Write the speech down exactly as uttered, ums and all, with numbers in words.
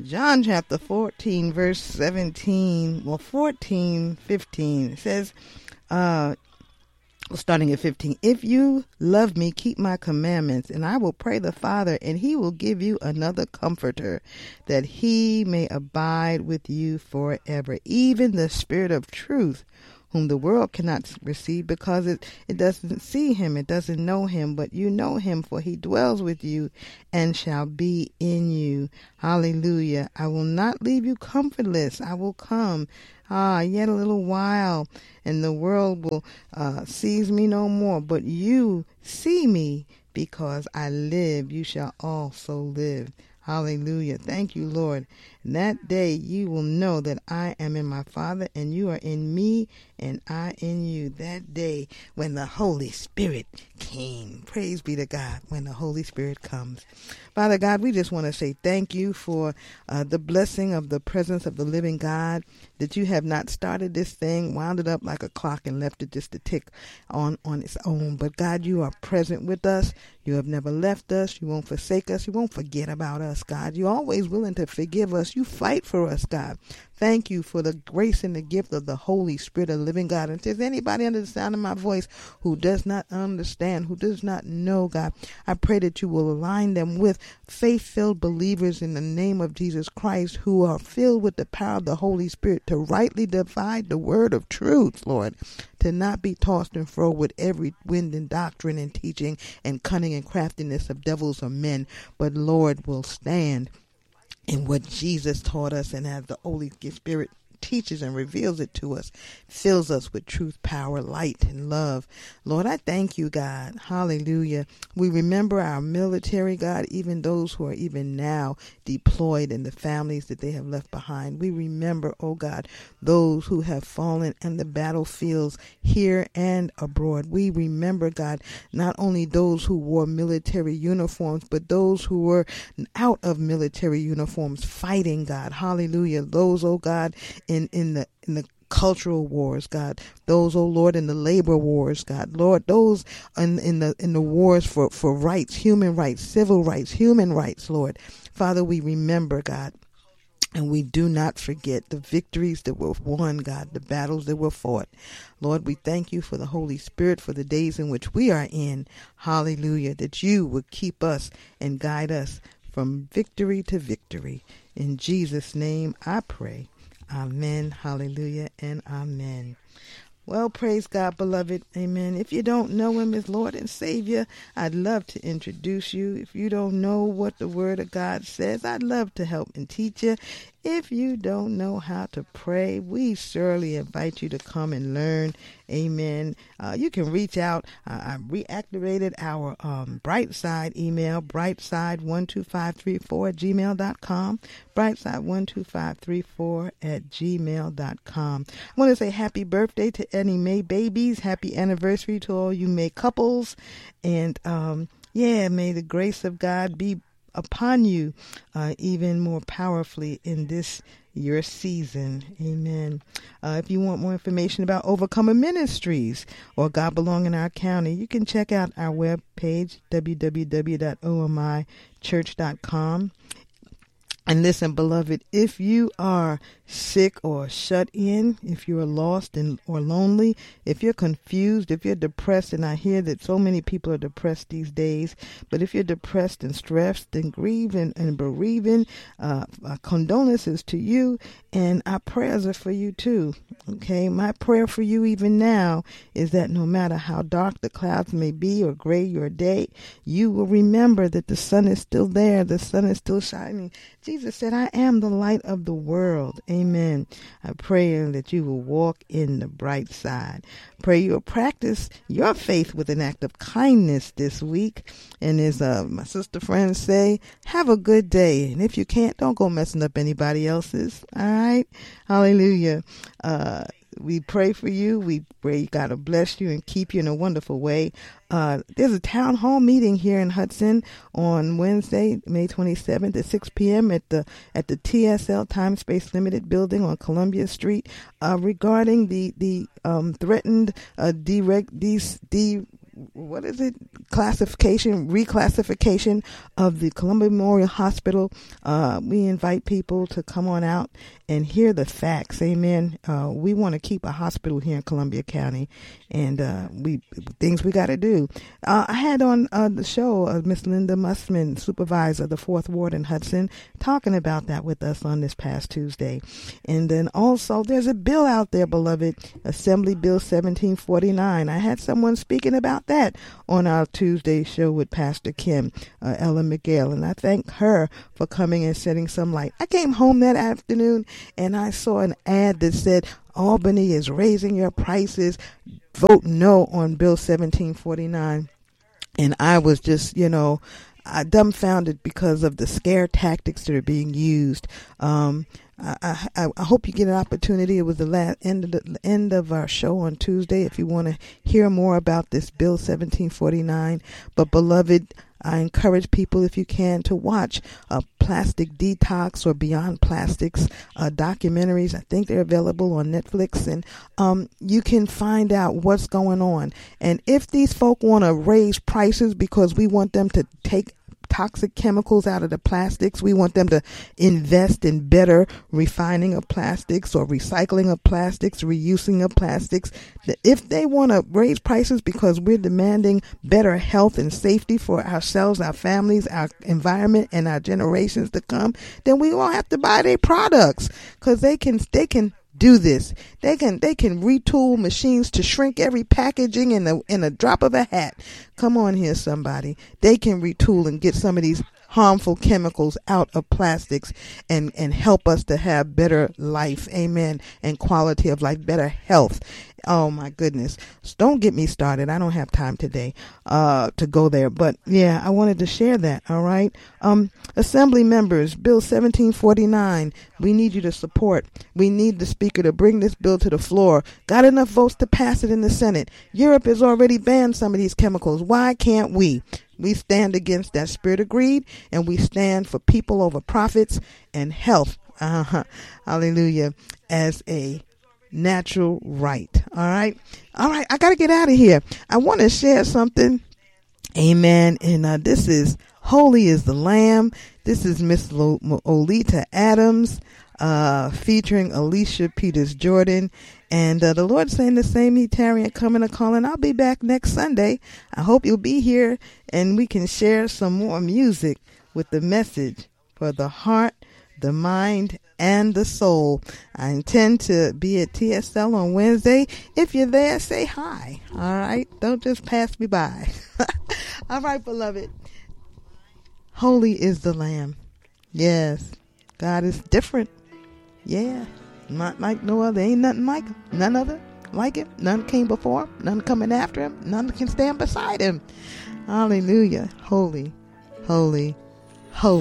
John chapter fourteen, verse seventeen, well, fourteen, fifteen, it says, uh, starting at fifteen, if you love me, keep my commandments, and I will pray the Father, and he will give you another comforter, that he may abide with you forever, even the Spirit of truth, whom the world cannot receive because it, it doesn't see him, it doesn't know him, but you know him, for he dwells with you and shall be in you. Hallelujah. I will not leave you comfortless. I will come. Ah, yet a little while, and the world will uh, seize me no more. But you see me, because I live, you shall also live. Hallelujah. Thank you, Lord. And that day you will know that I am in my Father, and you are in me, and I in you. That day when the Holy Spirit came. Praise be to God when the Holy Spirit comes. Father God, we just want to say thank you for uh, the blessing of the presence of the living God, that you have not started this thing, wound it up like a clock and left it just to tick on, on its own. But God, you are present with us. You have never left us. You won't forsake us. You won't forget about us, God. You're always willing to forgive us. You fight for us, God. Thank you for the grace and the gift of the Holy Spirit of the living God. And if there's anybody under the sound of my voice who does not understand, who does not know, God, I pray that you will align them with faith-filled believers in the name of Jesus Christ, who are filled with the power of the Holy Spirit to rightly divide the word of truth, Lord, to not be tossed and fro with every wind and doctrine and teaching and cunning and craftiness of devils or men, but Lord, will stand in what Jesus taught us, and as the Holy Spirit teaches and reveals it to us, fills us with truth, power, light, and love. Lord, I thank you, God. Hallelujah. We remember our military, God, even those who are even now deployed and the families that they have left behind. We remember, oh God, those who have fallen in the battlefields here and abroad. We remember, God, not only those who wore military uniforms, but those who were out of military uniforms fighting, God. Hallelujah. Those, oh God, in, in the in the cultural wars, God, those, oh Lord, in the labor wars, God, Lord, those in, in the in the wars for, for rights, human rights, civil rights, human rights, Lord. Father, we remember, God, and we do not forget the victories that were won, God, the battles that were fought. Lord, we thank you for the Holy Spirit for the days in which we are in. Hallelujah, that you would keep us and guide us from victory to victory. In Jesus' name I pray. Amen, hallelujah, and amen. Well, praise God, beloved. Amen. If you don't know him as Lord and Savior, I'd love to introduce you. If you don't know what the Word of God says, I'd love to help and teach you. If you don't know how to pray, we surely invite you to come and learn. Amen. Uh, you can reach out. Uh, I reactivated our um, Brightside email, brightside one two five three four at gmail dot com, brightside one two five three four at gmail dot com. I want to say happy birthday to any May babies. Happy anniversary to all you May couples. And um, yeah, may the grace of God be upon you uh, even more powerfully in this your season. Amen. Uh, if you want more information about Overcomer Ministries or God Belong in Our County, you can check out our webpage, w w w dot o m i church dot com. And listen, beloved, if you are sick or shut in, if you are lost and or lonely, if you're confused, if you're depressed, and I hear that so many people are depressed these days, but if you're depressed and stressed and grieving and bereaving, uh, uh, condolences to you, and our prayers are for you too. Okay, my prayer for you even now is that no matter how dark the clouds may be or gray your day, you will remember that the sun is still there, the sun is still shining. Jesus said, I am the light of the world. Amen. I pray that you will walk in the bright side. Pray you'll practice your faith with an act of kindness this week. And as uh, my sister friends say, have a good day. And if you can't, don't go messing up anybody else's. All right. Hallelujah. Uh, We pray for you. We pray God will bless you and keep you in a wonderful way. Uh, there's a town hall meeting here in Hudson on Wednesday, May twenty-seventh at six p.m. at the at the T S L Time Space Limited building on Columbia Street uh, regarding the the um, threatened uh, dereg- de- de- what is it? Classification, reclassification of the Columbia Memorial Hospital. Uh, we invite people to come on out and hear the facts. Amen. Uh, we want to keep a hospital here in Columbia County, and uh, we things we got to do. Uh, I had on uh, the show uh, Miss Linda Mussman, supervisor of the Fourth Ward in Hudson, talking about that with us on this past Tuesday. And then also there's a bill out there, beloved, Assembly Bill seventeen forty-nine. I had someone speaking about that on our Tuesday show with Pastor Kim, uh, Ellen McGill, and I thank her for coming and shedding some light. I came home that afternoon and I saw an ad that said, Albany is raising your prices. Vote no on Bill seventeen forty-nine. And I was just, you know, I dumbfounded because of the scare tactics that are being used. Um, I, I, I hope you get an opportunity. It was the last end of the end of our show on Tuesday. If you want to hear more about this Bill seventeen forty-nine, but beloved, I encourage people, if you can, to watch uh, Plastic Detox or Beyond Plastics uh, documentaries. I think they're available on Netflix, and um, you can find out what's going on. And if these folk want to raise prices because we want them to take toxic chemicals out of the plastics, we want them to invest in better refining of plastics or recycling of plastics, reusing of plastics. If they want to raise prices because we're demanding better health and safety for ourselves, our families, our environment, and our generations to come, then we won't have to buy their products, because they can they can do this. They can they can retool machines to shrink every packaging in a in a drop of a hat. Come on here, somebody. They can retool and get some of these harmful chemicals out of plastics and and help us to have better life. Amen. And quality of life, better health. Oh my goodness. So don't get me started. I don't have time today uh to go there. But yeah, I wanted to share that. All right. Um Assembly members, Bill seventeen forty-nine. We need you to support. We need the speaker to bring this bill to the floor. Got enough votes to pass it in the Senate. Europe has already banned some of these chemicals. Why can't we? We stand against that spirit of greed, and we stand for people over profits and health. Uh-huh. Hallelujah. As a natural right. All right. All right. I got to get out of here. I want to share something. Amen. And uh, this is Holy is the Lamb. This is Miss Lo- Olita Adams, uh, featuring Alicia Peters Jordan. And uh, the Lord's saying the same, He tarrying, coming a calling. I'll be back next Sunday. I hope you'll be here and we can share some more music with the message for the heart, the mind, and the soul. I intend to be at T S L on Wednesday. If you're there, say hi. All right? Don't just pass me by. All right, beloved. Holy is the Lamb. Yes. God is different. Yeah. Not like no other. Ain't nothing like him. None other like him. None came before him. None coming after him. None can stand beside him. Hallelujah. Holy, holy, holy.